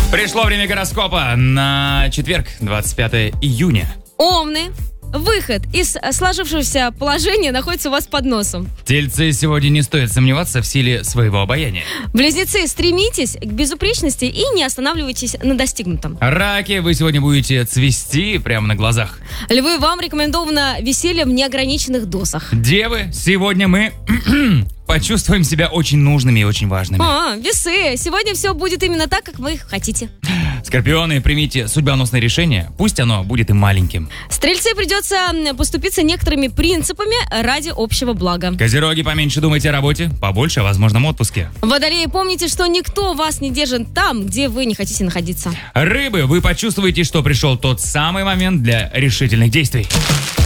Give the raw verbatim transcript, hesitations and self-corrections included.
Пришло время гороскопа на четверг, двадцать пятое июня. Овны. Выход из сложившегося положения находится у вас под носом. Тельцы, сегодня не стоит сомневаться в силе своего обаяния. Близнецы, стремитесь к безупречности и не останавливайтесь на достигнутом. Раки, вы сегодня будете цвести прямо на глазах. Львы, вам рекомендовано веселье в неограниченных дозах. Девы, сегодня мы почувствуем себя очень нужными и очень важными. А, весы, сегодня все будет именно так, как вы хотите. Скорпионы, примите судьбоносное решение, пусть оно будет и маленьким. Стрельцы, придется поступиться некоторыми принципами ради общего блага. Козероги, поменьше думайте о работе, побольше о возможном отпуске. Водолеи, помните, что никто вас не держит там, где вы не хотите находиться. Рыбы, вы почувствуете, что пришел тот самый момент для решительных действий.